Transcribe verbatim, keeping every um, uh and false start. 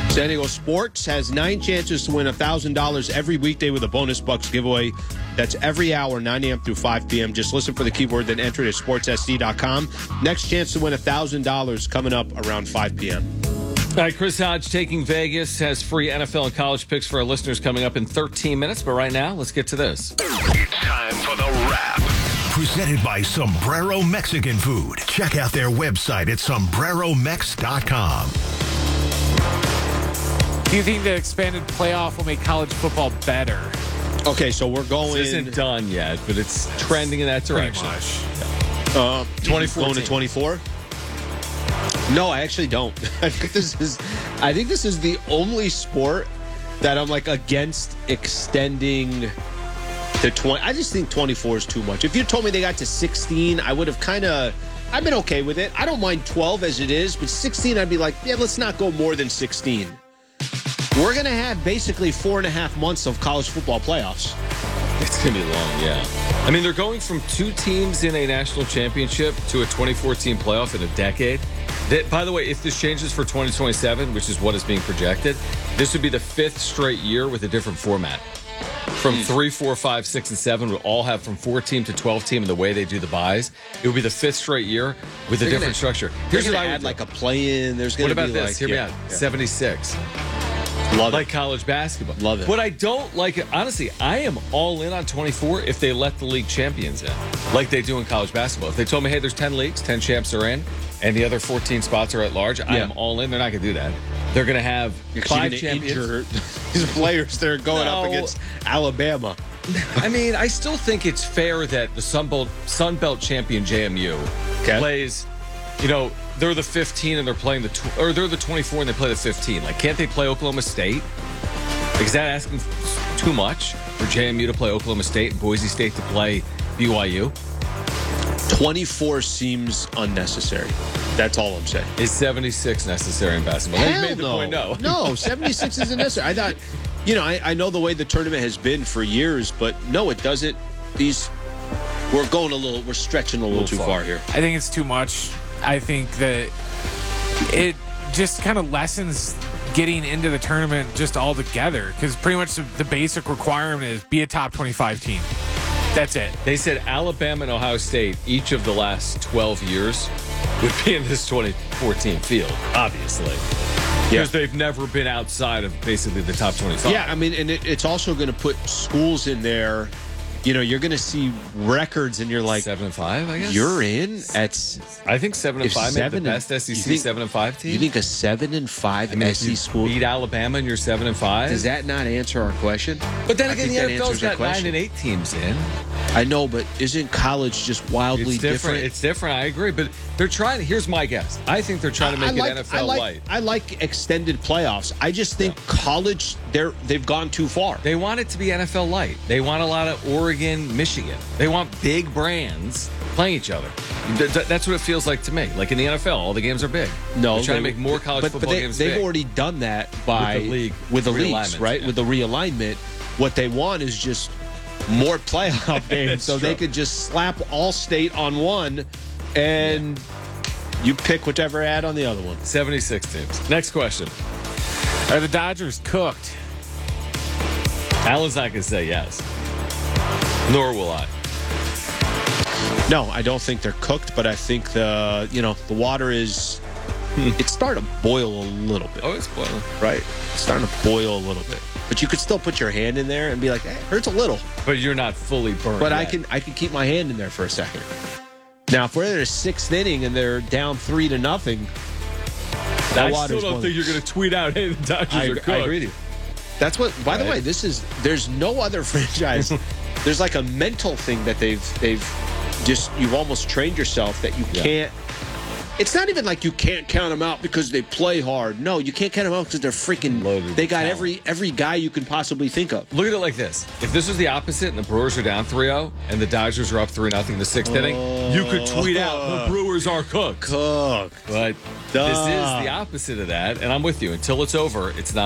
San Diego Sports has nine chances to win one thousand dollars every weekday with a bonus bucks giveaway. That's every hour, nine a.m. through five p.m. Just listen for the keyword, then enter it at sports s d dot com. Next chance to win one thousand dollars coming up around five p.m. All right, Chris Hodge taking Vegas has free N F L and college picks for our listeners coming up in thirteen minutes. But right now, let's get to this. It's time for the wrap. Presented by Sombrero Mexican Food. Check out their website at sombrero mex dot com. Do you think the expanded playoff will make college football better? Okay, so we're going. This isn't done yet, but it's trending in that direction. Uh, twenty-four going to twenty-four? No, I actually don't. I think this is. I think this is the only sport that I'm like against extending to twenty. I just think twenty-four is too much. If you told me they got to sixteen, I would have kind of. I've been okay with it. I don't mind twelve as it is, but sixteen, I'd be like, yeah, let's not go more than sixteen. We're going to have basically four and a half months of college football playoffs. It's going to be long, yeah. I mean, they're going from two teams in a national championship to a twenty-four team playoff in a decade. That, by the way, if this changes for twenty twenty-seven, which is what is being projected, this would be the fifth straight year with a different format. From three, four, five, six, and seven would all have from four team to twelve team, and the way they do the buys, it would be the fifth straight year with a They're different gonna, structure. Here's Here's what what I add would like do. a play-in. There's going What to about be this? like, Hear me yeah, out. yeah. seventy-six. Love Like it. college basketball. Love it. What I don't like, honestly, I am all in on twenty-four if they let the league champions in, like they do in college basketball. If they told me, hey, there's ten leagues, ten champs are in, and the other fourteen spots are at large, I Yeah. am all in. They're not going to do that. They're going to have You're five gonna champions. injure these players that are going No. up against Alabama. I mean, I still think it's fair that the Sun Belt, Sun Belt champion J M U Okay. plays, you know, they're the fifteen and they're playing the, tw- or they're the twenty-four and they play the fifteen. Like, can't they play Oklahoma State? Like, is that asking too much for J M U to play Oklahoma State and Boise State to play B Y U? twenty-four seems unnecessary. That's all I'm saying. Is seventy-six necessary in basketball? Hell You made the no. point, no. No, seventy-six isn't necessary. I thought, you know, I, I know the way the tournament has been for years, but no, it doesn't. These, we're going a little, we're stretching a little, little too far. far here. I think it's too much. I think that it just kind of lessens getting into the tournament just altogether, because pretty much the, the basic requirement is be a top twenty-five team. That's it. They said Alabama and Ohio State, each of the last twelve years, would be in this twenty fourteen field, obviously. Yeah. Because they've never been outside of basically the top twenty-five. Yeah, I mean, and it, it's also going to put schools in there. You know, you're going to see records, and you're like, seven and five, I guess. you're in at. I think seven and If five made the seven and- best S E you C think- seven and five team. You think a seven and five I mean, S if E you school beat Alabama and you're seven and five? does that not answer our question? But then I again, the think that N F L's answers our got nine question. and eight teams in. I know, but isn't college just wildly It's different. It's different. I agree, but they're trying. Here's my guess. I think they're trying to make I like, it N F L I like, light. I like extended playoffs. I just think college, they're they've gone too far. They want it to be N F L light. They want a lot of Oregon, Michigan. They want big brands playing each other. Th- th- That's what it feels like to me. Like in the N F L, all the games are big. No, they're trying to they- make more college but, football but they, games They've big. already done that by With the league with the leagues, realignment, right? yeah. With the realignment, what they want is just more playoff games, so they true. could just slap all state on one, and you pick whichever ad on the other one. seventy-six teams. Next question. Are the Dodgers cooked? Alan's not going to say yes. Nor will I. No, I don't think they're cooked, but I think the you know the water is it's starting to boil a little bit. Oh, it's boiling. Right, it's starting to boil a little bit, but you could still put your hand in there and be like, hey, it hurts a little. But you're not fully burned. But I yet. can I can keep my hand in there for a second. Now, if we're in the sixth inning and they're down three to nothing, that I water's still don't boiling. think you're going to tweet out, hey, the Dodgers I, are agree- cooked. I agree with you. That's what. By the Right. way, this is there's no other franchise. There's like a mental thing that they've they've just you've almost trained yourself that you Yeah. can't. It's not even like you can't count them out because they play hard. No, you can't count them out because they're freaking Loaded They got talent. every every guy you can possibly think of. Look at it like this. If this was the opposite and the Brewers are down three oh and the Dodgers are up three nothing in the sixth inning, you could tweet out, the Brewers are cooked. Cook. But this is the opposite of that, and I'm with you. Until it's over, it's not.